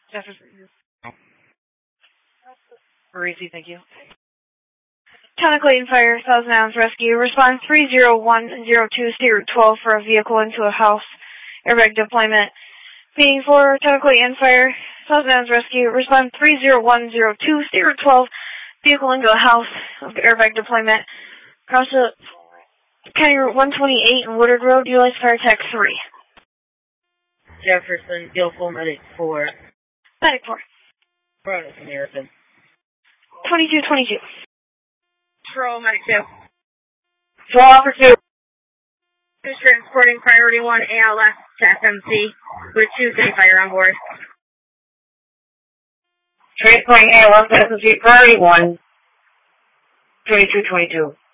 Jefferson. Parisi, thank you. Town of Clayton Fire, Thousand Islands Rescue. Respond 30102 State Route 12 for a vehicle into a house. Airbag deployment. Meeting for Town of Clayton Fire, Thousand Islands Rescue. Respond 30102 State Route 12. Vehicle into a house. Airbag deployment. Cross the County Route 128 and Woodard Road. Utilize Fire Tech 3. Jefferson, Guilful, Medic 4. Medic 4. Product American. 2222. Patrol, Medic 2. Patrol Officer 2. Who's transporting Priority 1 ALS to FMC with 2 city fire on board. Transporting ALS to FMC Priority 1. 2222.